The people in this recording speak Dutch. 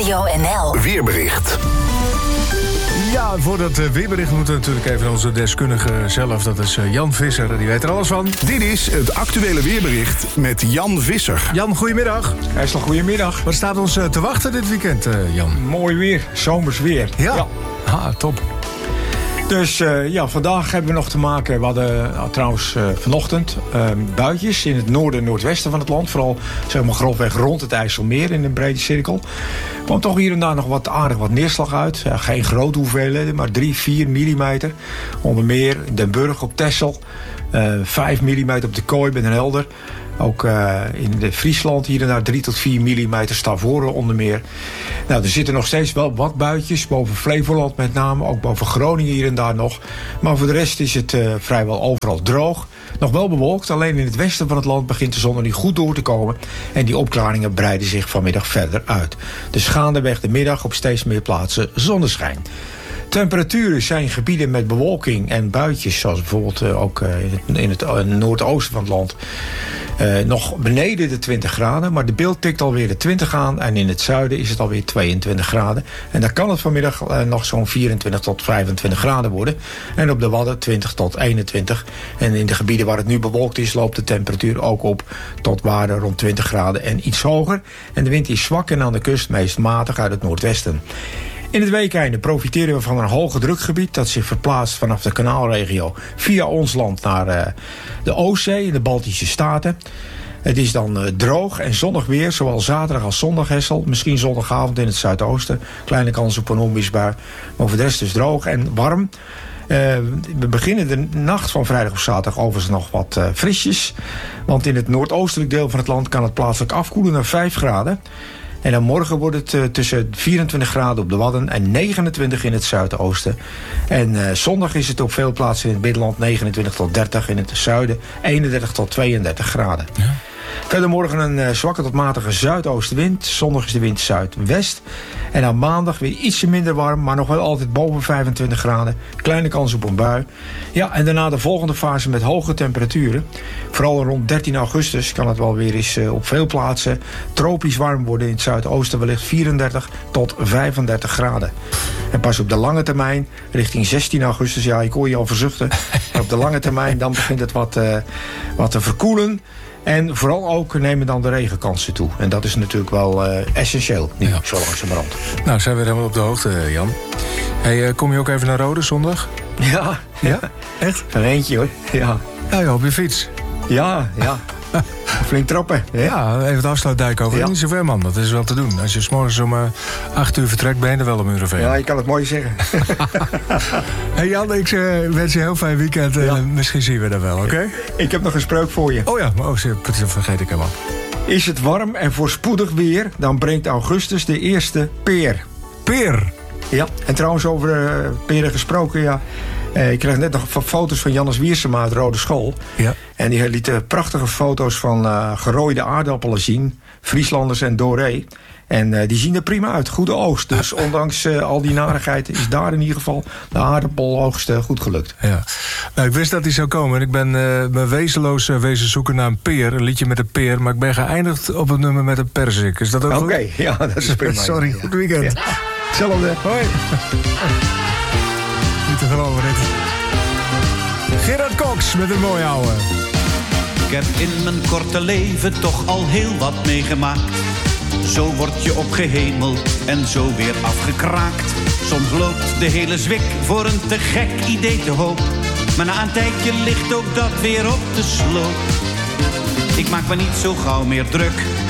Radio NL. Weerbericht. Ja, voor dat weerbericht moeten we natuurlijk even onze deskundige zelf. Dat is Jan Visser, die weet er alles van. Dit is het actuele weerbericht met Jan Visser. Jan, goedemiddag. Herstel, goedemiddag. Wat staat ons te wachten dit weekend, Jan? Mooi weer, zomers weer. Ja. Top. Dus vandaag hebben we nog te maken, we hadden trouwens vanochtend buitjes in het noorden en noordwesten van het land. Vooral zeg maar grofweg rond het IJsselmeer in een brede cirkel. Er kwam toch hier en daar nog wat neerslag uit. Ja, geen grote hoeveelheden, maar 3-4 millimeter. Onder meer in Den Burg op Texel. 5 millimeter op de Kooi bij Den Helder. Ook in de Friesland hier en daar 3 tot 4 millimeter, Stavoren onder meer. Nou, er zitten nog steeds wel wat buitjes, boven Flevoland met name, ook boven Groningen hier en daar nog. Maar voor de rest is het vrijwel overal droog. Nog wel bewolkt, alleen in het westen van het land begint de zon er niet goed door te komen. En die opklaringen breiden zich vanmiddag verder uit. Dus gaandeweg de middag op steeds meer plaatsen zonneschijn. Temperaturen zijn gebieden met bewolking en buitjes, zoals bijvoorbeeld ook in het noordoosten van het land, nog beneden de 20 graden. Maar de beeld tikt alweer de 20 aan en in het zuiden is het alweer 22 graden. En dan kan het vanmiddag nog zo'n 24 tot 25 graden worden. En op de Wadden 20 tot 21. En in de gebieden waar het nu bewolkt is, loopt de temperatuur ook op tot waarde rond 20 graden en iets hoger. En de wind is zwak en aan de kust meest matig uit het noordwesten. In het weekeinde profiteren we van een hoge drukgebied dat zich verplaatst vanaf de kanaalregio via ons land naar de Oostzee in de Baltische Staten. Het is dan droog en zonnig weer, zowel zaterdag als zondag Hessel. Misschien zondagavond in het zuidoosten. Kleine kans op een onweersbui. Maar voor de rest is droog en warm. We beginnen de nacht van vrijdag of zaterdag overigens nog wat frisjes. Want in het noordoostelijk deel van het land kan het plaatselijk afkoelen naar 5 graden. En dan morgen wordt het tussen 24 graden op de Wadden en 29 in het zuidoosten. En zondag is het op veel plaatsen in het binnenland 29 tot 30, in het zuiden 31 tot 32 graden. Ja. Verder morgen een zwakke tot matige zuidoostenwind. Zondag is de wind zuidwest. En aan maandag weer ietsje minder warm, maar nog wel altijd boven 25 graden. Kleine kans op een bui. Ja, en daarna de volgende fase met hoge temperaturen. Vooral rond 13 augustus kan het wel weer eens op veel plaatsen tropisch warm worden. In het zuidoosten wellicht 34 tot 35 graden. En pas op de lange termijn, richting 16 augustus, ja, ik hoor je al verzuchten. Maar op de lange termijn dan begint het wat te verkoelen. En vooral ook nemen dan de regenkansen toe. En dat is natuurlijk wel essentieel, nu, zo langzamerhand. Nou, zijn we helemaal op de hoogte, Jan. Hey, kom je ook even naar Rode zondag? Ja. Echt? Een eentje, hoor. Ja, op je fiets. Ja. Flink trappen. Hè? Ja, even de afsluitdijk over. Niet zo ver, man. Dat is wel te doen. Als je 's morgens om 8 uur vertrekt, ben je er wel om uur of 1. Ja, je kan het mooi zeggen. Hey Jan, ik wens je een heel fijn weekend. Misschien zien we dat wel, oké? Ik heb nog een spreuk voor je. Oh ja, dat vergeet ik helemaal. Is het warm en voorspoedig weer, dan brengt augustus de eerste peer. Peer? Ja, en trouwens over peren gesproken, ja. Ik kreeg net nog foto's van Jannes Wiersema uit Rode School. Ja. En die liet prachtige foto's van gerooide aardappelen zien. Frieslanders en doré. En die zien er prima uit. Goede oogst. Dus ondanks al die narigheid is daar in ieder geval de aardappeloogst goed gelukt. Ja. Nou, ik wist dat die zou komen. En ik ben wezenloos wezen zoeken naar een peer. Een liedje met een peer. Maar ik ben geëindigd op het nummer met een perzik. Is dat ook goed? Oké, ja, dat is prima. Sorry, goed weekend. Ja. Hetzelfde. Hoi. Niet te geloven dit. Gerard Cox met een mooie ouwe. Ik heb in mijn korte leven toch al heel wat meegemaakt. Zo word je opgehemeld en zo weer afgekraakt. Soms loopt de hele zwik voor een te gek idee te hoop. Maar na een tijdje ligt ook dat weer op de sloop. Ik maak me niet zo gauw meer druk